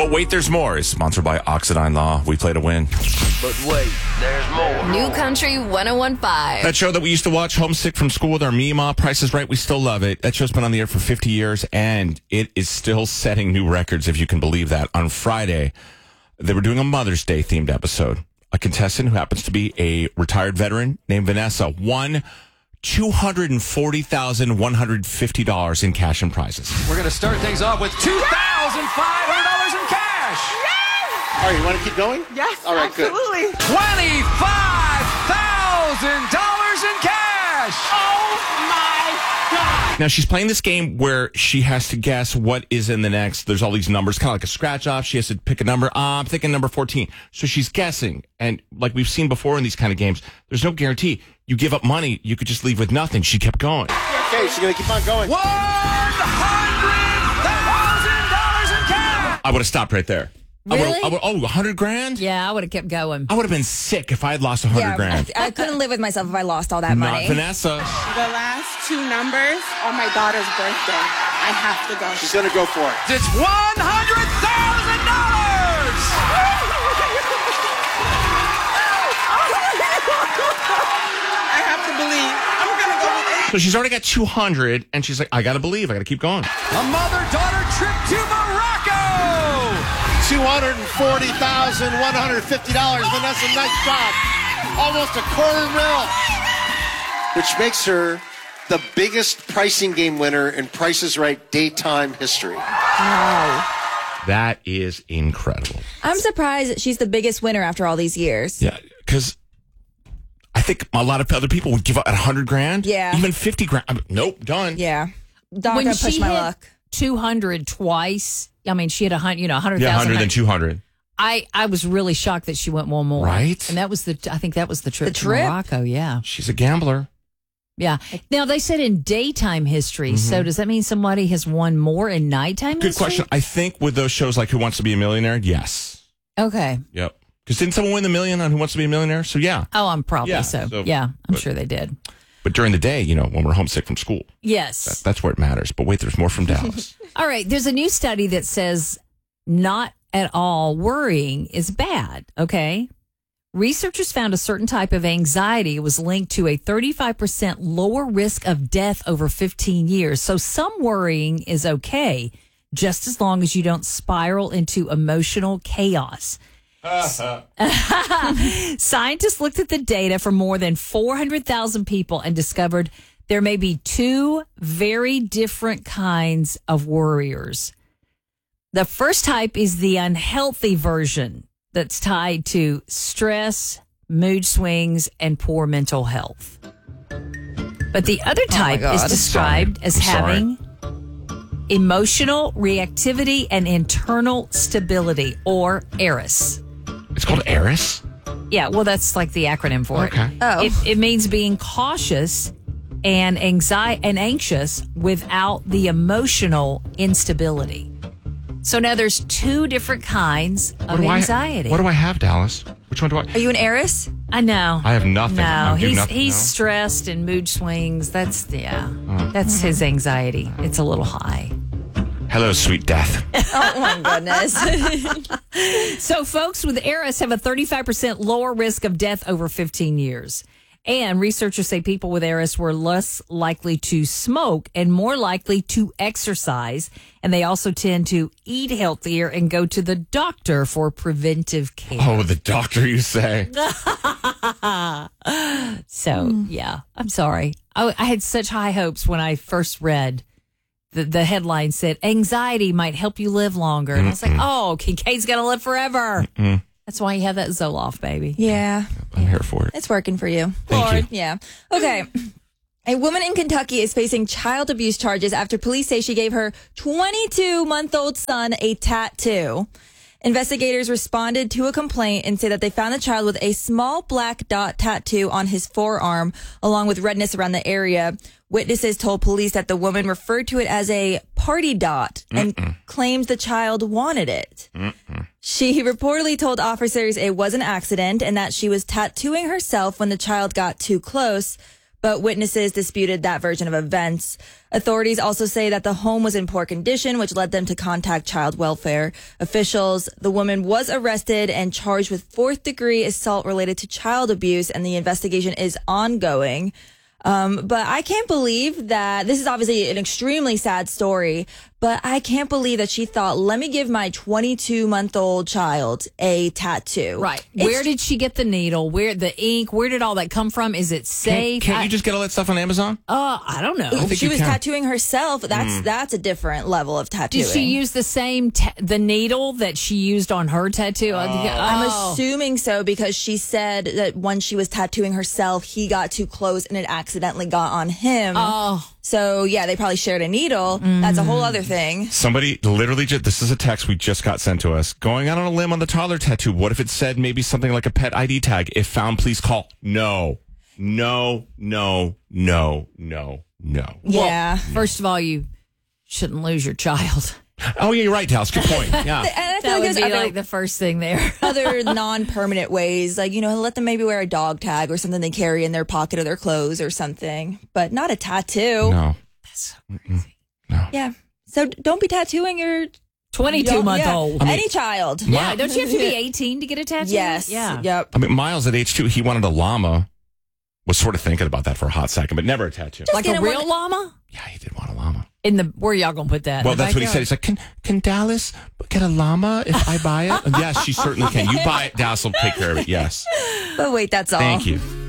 But wait, there's more is sponsored by Oxidine Law. We play to win. But wait, there's more. New Country 101.5. That show that we used to watch homesick from school with our Mima, Price is Right, we still love it. That show's been on the air for 50 years, and it is still setting new records, if you can believe that. On Friday, they were doing a Mother's Day themed episode. A contestant who happens to be a retired veteran named Vanessa won $240,150 in cash and prizes. We're going to start things off with $2,500 in cash. All right, you want to keep going? Yes, All right, absolutely. $25,000 in cash. Oh, my God. Now, she's playing this game where she has to guess what is in the next. There's all these numbers, kind of like a scratch off. She has to pick a number. I'm thinking number 14. So she's guessing. And like we've seen before in these kind of games, there's no guarantee. You give up money, you could just leave with nothing. She kept going. Okay, she's going to keep on going. $100,000 in cash. I would have stopped right there. Really? $100,000? Yeah, I would have kept going. I would have been sick if I had lost $100,000. I couldn't live with myself if I lost all that money. Not Vanessa. The last two numbers are my daughter's birthday. I have to go. She's going to go for it. It's $100,000. I have to believe. I'm going to go with it. So she's already got 200, and she's like, I got to believe. I got to keep going. A mother-daughter trip to Morocco. $240,150. Vanessa, nice job. Almost $250,000. Which makes her the biggest pricing game winner in Price is Right daytime history. Wow. That is incredible. I'm surprised she's the biggest winner after all these years. Yeah, because I think a lot of other people would give up at $100,000. Yeah. Even $50,000. Nope, done. Yeah. Not When going to push she my hit luck. 200 twice. I mean, she had 100,000. Yeah, 100 then 200. I was really shocked that she went one more. Right. And I think that was the trip The to trip? Morocco. Yeah. She's a gambler. Yeah. Now, they said in daytime history. So does that mean somebody has won more in nighttime Good history? question. I think with those shows like Who Wants to Be a Millionaire, yes. Okay. Yep. Because didn't someone win the million on Who Wants to Be a Millionaire? So yeah. Oh, I'm probably Yeah, so. so- Yeah, I'm but- sure they did. But during the day, when we're homesick from school, Yes. that's where it matters. But wait, there's more from Dallas. All right. There's a new study that says not at all worrying is bad. Okay. Researchers found a certain type of anxiety was linked to a 35% lower risk of death over 15 years. So some worrying is okay, just as long as you don't spiral into emotional chaos. Scientists looked at the data for more than 400,000 people and discovered there may be two very different kinds of worriers. The first type is the unhealthy version that's tied to stress, mood swings, and poor mental health. But the other type is described as having emotional reactivity and internal stability, or ERIS. It's called Eris? Yeah, well, that's like the acronym for it. Okay. Oh. It means being cautious and anxious without the emotional instability. So now there's two different kinds of anxiety. What do I have, Dallas? Which one do I? Are you an heiress? I know. I have nothing. No, I do he's nothing, he's no? stressed and mood swings. That's that's his anxiety. It's a little high. Hello, sweet death. Oh, my goodness. So folks with ERIS have a 35% lower risk of death over 15 years. And researchers say people with ERIS were less likely to smoke and more likely to exercise. And they also tend to eat healthier and go to the doctor for preventive care. Oh, the doctor, you say? So, yeah, I'm sorry. I had such high hopes when I first read the headline said, anxiety might help you live longer. And I was like, oh, Kincaid's going to live forever. That's why you have that Zoloft, baby. Yeah. I'm here for it. It's working for you. Thank you. Yeah. Okay. A woman in Kentucky is facing child abuse charges after police say she gave her 22-month-old son a tattoo. Investigators responded to a complaint and say that they found the child with a small black dot tattoo on his forearm, along with redness around the area. Witnesses told police that the woman referred to it as a party dot and claims the child wanted it. She reportedly told officers it was an accident and that she was tattooing herself when the child got too close. but witnesses disputed that version of events. Authorities also say that the home was in poor condition, which led them to contact child welfare officials. The woman was arrested and charged with 4th-degree assault related to child abuse, and the investigation is ongoing. But I can't believe that this is obviously an extremely sad story, but I can't believe that she thought, let me give my 22-month-old child a tattoo. Right. Where did she get the needle? Where the ink? Where did all that come from? Is it safe? Can't you just get all that stuff on Amazon? I don't know. think She you was can. tattooing herself. That's a different level of tattooing. Did she use the same the needle that she used on her tattoo? I'm assuming so, because she said that when she was tattooing herself, he got too close and it accidentally got on him. Oh. So, yeah, they probably shared a needle. That's a whole other thing. Somebody literally this is a text we just got sent to us. Going out on a limb on the toddler tattoo. What if it said maybe something like a pet ID tag? If found, please call. No. Yeah. First of all, you shouldn't lose your child. Oh, yeah, you're right, Dallas. Good point. Yeah. And I feel That like would there's be other, like the first thing there. other non-permanent ways, like, let them maybe wear a dog tag or something they carry in their pocket of their clothes or something, but not a tattoo. No. That's so crazy. Yeah. So don't be tattooing your 22-month-old. any child. Yeah, don't you have to be 18 to get a tattoo? Yes. Yeah. Yep. I mean, Miles at age 2, he wanted a llama. Was sort of thinking about that for a hot second, but never a tattoo. Like a Didn't real want- llama? Yeah, he did want a llama. Where y'all gonna put that? Well, In the that's what he backyard? said. He's like, can Dallas get a llama if I buy it? Yes, she certainly can. You buy it, Dallas will take care of it. Yes. But wait, that's all. Thank you.